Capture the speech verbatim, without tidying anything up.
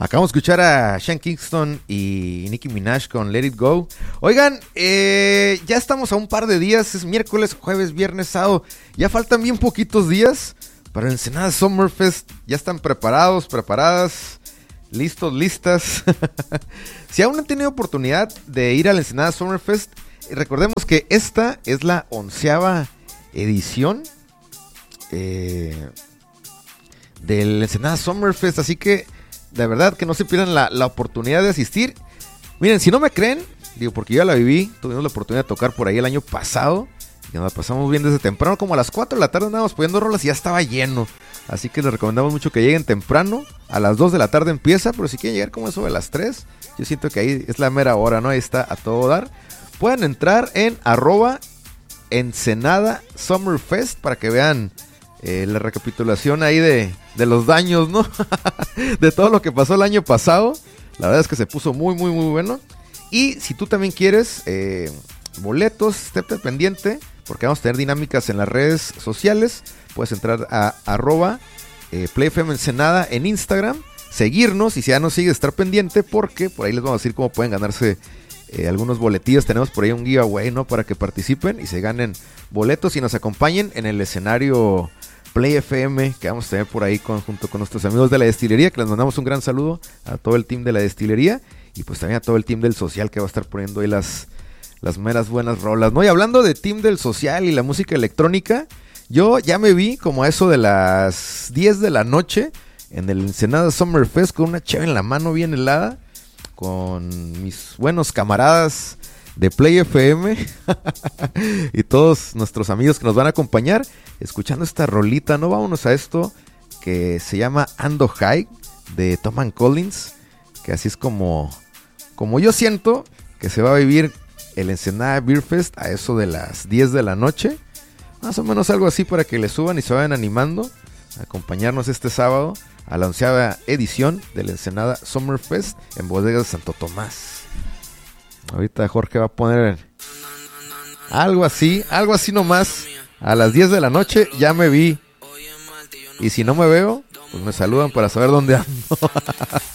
Acabamos de escuchar a Sean Kingston y Nicki Minaj con Let It Go. Oigan, eh, ya estamos a un par de días. Es miércoles, jueves, viernes, sábado. Ya faltan bien poquitos días para el Ensenada Summerfest. Ya están preparados, preparadas, listos, listas. Si aún no han tenido oportunidad de ir al Ensenada Summerfest, recordemos que esta es la onceava edición eh, del Ensenada Summerfest. Así que de verdad que no se pierdan la, la oportunidad de asistir. Miren, si no me creen, digo, porque yo ya la viví, tuvimos la oportunidad de tocar por ahí el año pasado, y nos la pasamos bien desde temprano, como a las cuatro de la tarde andábamos poniendo rolas y ya estaba lleno. Así que les recomendamos mucho que lleguen temprano. A las dos de la tarde empieza, pero si quieren llegar como eso de las tres, yo siento que ahí es la mera hora, ¿no? Ahí está a todo dar. Pueden entrar en arroba Ensenada Summerfest para que vean eh, la recapitulación ahí de, de los daños, ¿no? De todo lo que pasó el año pasado. La verdad es que se puso muy, muy, muy bueno. Y si tú también quieres eh, boletos, esté pendiente, porque vamos a tener dinámicas en las redes sociales. Puedes entrar a arroba eh, PlayFM Ensenada en Instagram, seguirnos, y si ya nos sigues, estar pendiente, porque por ahí les vamos a decir cómo pueden ganarse eh, algunos boletillos. Tenemos por ahí un giveaway, ¿no? Para que participen y se ganen boletos y nos acompañen en el escenario Play F M que vamos a tener por ahí con, junto con nuestros amigos de la destilería, que les mandamos un gran saludo a todo el team de la destilería y pues también a todo el team del social, que va a estar poniendo ahí las, las meras buenas rolas, ¿no? Y hablando de team del social y la música electrónica, yo ya me vi como a eso de las diez de la noche en el Ensenada Summerfest con una cheve en la mano bien helada, con mis buenos camaradas de Play F M y todos nuestros amigos que nos van a acompañar escuchando esta rolita, ¿no? Vámonos a esto que se llama Ando High de Tom and Collins, que así es como, como yo siento que se va a vivir el Ensenada Beer Fest a eso de las diez de la noche, más o menos algo así, para que le suban y se vayan animando a acompañarnos este sábado a la onceava edición del Ensenada Summerfest en Bodegas Santo Tomás. Ahorita Jorge va a poner algo así, algo así nomás. A las diez de la noche ya me vi. Y si no me veo, pues me saludan para saber dónde ando.